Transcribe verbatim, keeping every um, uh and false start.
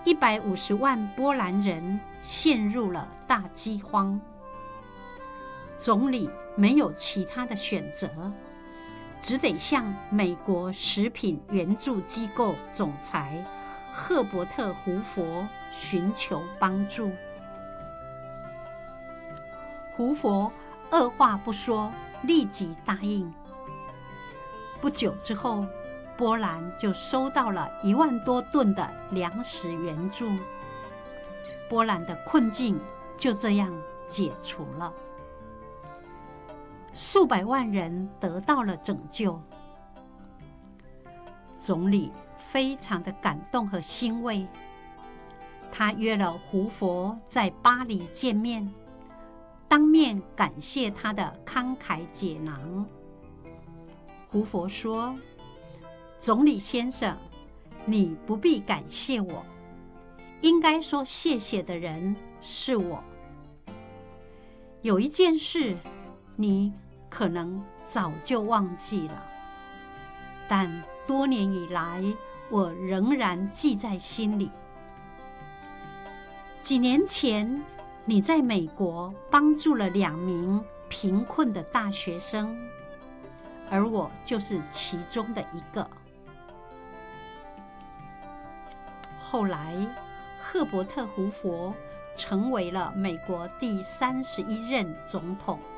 一百五十万波兰人陷入了大饥荒。总理没有其他的选择，只得向美国食品援助机构总裁赫伯特·胡佛寻求帮助。胡佛二话不说，立即答应。不久之后，波兰就收到了一万多吨的粮食援助，波兰的困境就这样解除了。数百万人得到了拯救。总理非常的感动和欣慰，他约了胡佛在巴黎见面，当面感谢他的慷慨解囊。胡佛说：“总理先生，你不必感谢我，应该说谢谢的人是我。有一件事，你可能早就忘记了，但多年以来，我仍然记在心里。几年前，你在美国帮助了两名贫困的大学生，而我就是其中的一个。”后来，赫伯特·胡佛成为了美国第三十一任总统。